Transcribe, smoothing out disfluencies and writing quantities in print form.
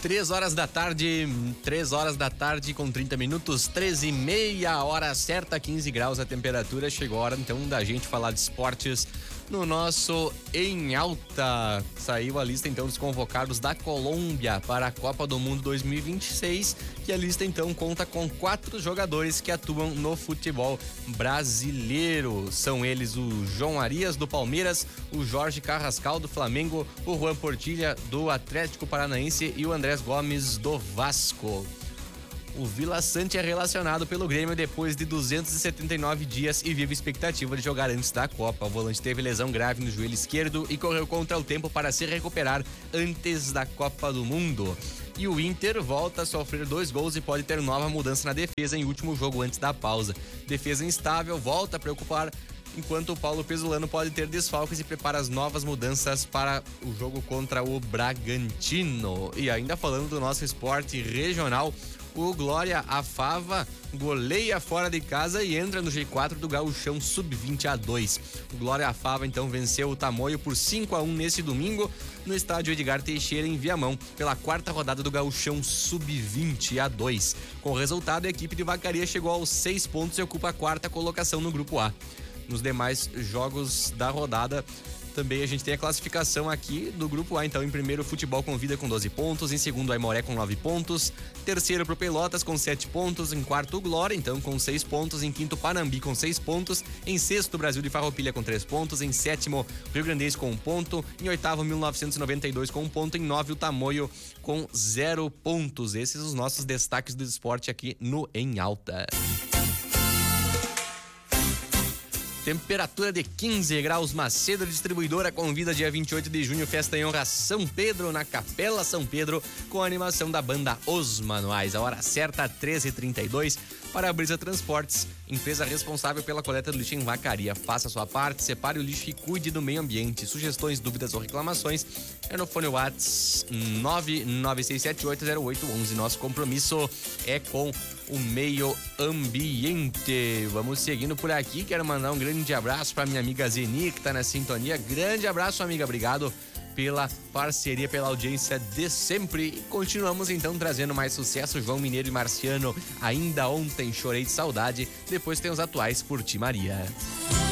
3 horas da tarde com 30 minutos, 13h30, hora certa, 15 graus a temperatura. Chegou a hora então da gente falar de esportes no nosso Em Alta. Saiu a lista então dos convocados da Colômbia para a Copa do Mundo 2026, que a lista então conta com 4 jogadores que atuam no futebol brasileiro. São eles o João Arias do Palmeiras, o Jorge Carrascal do Flamengo, o Juan Portilha do Atlético Paranaense e o Andrés Gomes do Vasco. O Vila Sante é relacionado pelo Grêmio depois de 279 dias e vive expectativa de jogar antes da Copa. O volante teve lesão grave no joelho esquerdo e correu contra o tempo para se recuperar antes da Copa do Mundo. E o Inter volta a sofrer 2 gols e pode ter nova mudança na defesa em último jogo antes da pausa. Defesa instável volta a preocupar, enquanto o Paulo Pesolano pode ter desfalques e prepara as novas mudanças para o jogo contra o Bragantino. E ainda falando do nosso esporte regional, o Glória Afava goleia fora de casa e entra no G4 do Gauchão Sub-20 A2. O Glória Afava então venceu o Tamoio por 5-1 nesse domingo no estádio Edgar Teixeira em Viamão, pela 4ª rodada do Gauchão Sub-20 A2. Com o resultado, a equipe de Vacaria chegou aos 6 pontos e ocupa a 4ª colocação no Grupo A. Nos demais jogos da rodada, também a gente tem a classificação aqui do Grupo A. Então, em primeiro, Futebol Convida com 12 pontos. Em segundo, Aimoré com 9 pontos. Terceiro, pro Pelotas com 7 pontos. Em quarto, Glória, então, com 6 pontos. Em quinto, Panambi com 6 pontos. Em sexto, Brasil de Farroupilha com 3 pontos. Em sétimo, Rio Grandense com 1 ponto. Em oitavo, 1992 com 1 ponto. Em 9, o Tamoio com 0 pontos. Esses os nossos destaques do esporte aqui no Em Alta. Temperatura de 15 graus. Macedo Distribuidora convida dia 28 de junho, festa em honra a São Pedro, na Capela São Pedro, com a animação da banda Os Manuais. A hora certa, 13h32. Para-Brisa Transportes, empresa responsável pela coleta do lixo em Vacaria. Faça a sua parte, separe o lixo e cuide do meio ambiente. Sugestões, dúvidas ou reclamações é no fone WhatsApp 996780811. Nosso compromisso é com o meio ambiente. Vamos seguindo por aqui. Quero mandar um grande abraço para minha amiga Zeni, que tá na sintonia. Grande abraço, amiga. Obrigado pela parceria, pela audiência de sempre. E continuamos então trazendo mais sucesso. João Mineiro e Marciano, Ainda Ontem Chorei de Saudade. Depois tem os atuais Por Ti, Maria.